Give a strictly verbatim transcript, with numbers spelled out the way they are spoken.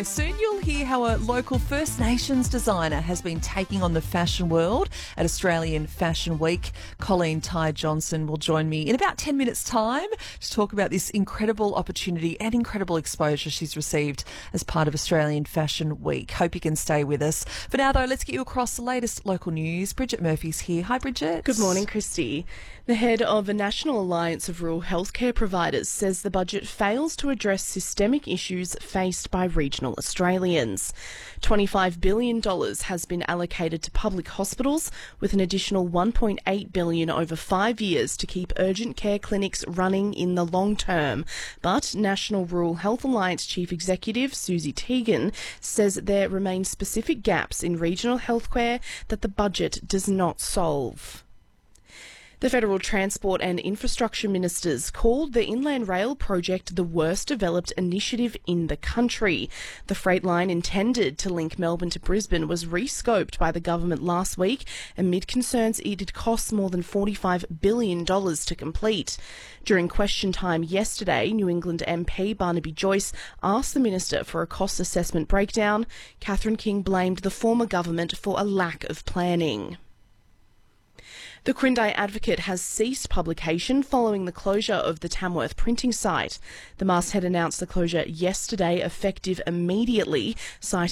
Soon you'll hear how a local First Nations designer has been taking on the fashion world at Australian Fashion Week. Colleen Ty Johnson will join me in about ten minutes' time to talk about this incredible opportunity and incredible exposure she's received as part of Australian Fashion Week. Hope you can stay with us. For now, though, let's get you across the latest local news. Bridget Murphy's here. Hi, Bridget. Good morning, Christy. The head of the National Alliance of Rural Healthcare Providers says the budget fails to address systemic issues faced by regional Australians. twenty-five billion dollars has been allocated to public hospitals, with an additional one point eight billion dollars over five years to keep urgent care clinics running in the long term. But National Rural Health Alliance Chief Executive Susie Teagan says there remain specific gaps in regional healthcare that the budget does not solve. The Federal Transport and Infrastructure Ministers called the Inland Rail project the worst developed initiative in the country. The freight line intended to link Melbourne to Brisbane was re-scoped by the government last week amid concerns it'd cost more than forty-five billion dollars to complete. During question time yesterday, New England M P Barnaby Joyce asked the Minister for a cost assessment breakdown. Catherine King blamed the former government for a lack of planning. The Quirindi Advocate has ceased publication following the closure of the Tamworth printing site. The masthead announced the closure yesterday, effective immediately, citing